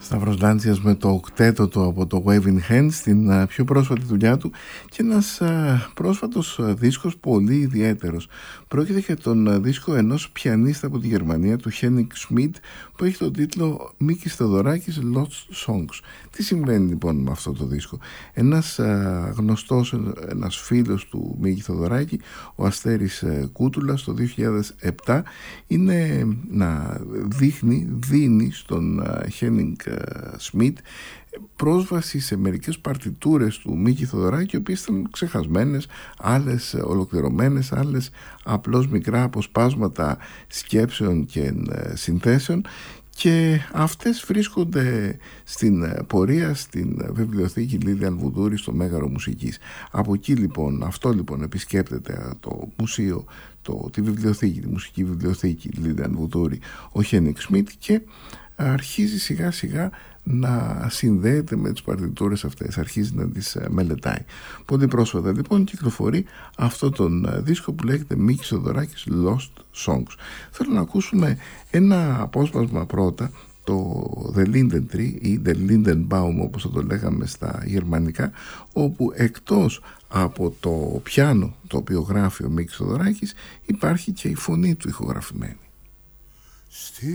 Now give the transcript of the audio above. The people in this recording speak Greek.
Σταύρος Λάντσιας με το οκτέτο του από το Waving Hands, την πιο πρόσφατη δουλειά του, και ένας πρόσφατος δίσκος πολύ ιδιαίτερος. Πρόκειται για τον δίσκο ενός πιανίστα από τη Γερμανία, του Henning Schmidt, που έχει τον τίτλο Μίκης Θεοδωράκης Lost Songs. Τι συμβαίνει λοιπόν με αυτό το δίσκο? Ένας γνωστός, ένας φίλος του Μίκη Θεοδωράκη, ο Αστέρης Κούτουλας, το 2007 είναι να δίνει στον Henning Schmidt πρόσβαση σε μερικές παρτιτούρες του Μίκη Θεοδωράκη, οι οποίες ήταν ξεχασμένες, άλλες ολοκληρωμένες, άλλες απλώς μικρά αποσπάσματα σκέψεων και συνθέσεων, και αυτές βρίσκονται στην πορεία στην βιβλιοθήκη Λίλιαν Βουδούρη στο Μέγαρο Μουσικής. Από εκεί λοιπόν, αυτό λοιπόν επισκέπτεται το μουσείο, τη βιβλιοθήκη, τη μουσική βιβλιοθήκη Λίλιαν Βουδούρη, ο Henning Schmidt, και αρχίζει σιγά σιγά να συνδέεται με τις παρτιτούρες αυτές, αρχίζει να τις μελετάει. Πολύ πρόσφατα λοιπόν κυκλοφορεί αυτό τον δίσκο που λέγεται Μίκης Θεοδωράκης Lost Songs. Θέλω να ακούσουμε ένα απόσπασμα πρώτα, το The Linden Tree ή The Lindenbaum όπως θα το λέγαμε στα γερμανικά, όπου εκτός από το πιάνο το οποίο γράφει ο Μίκης Θεοδωράκης υπάρχει και η φωνή του ηχογραφημένη.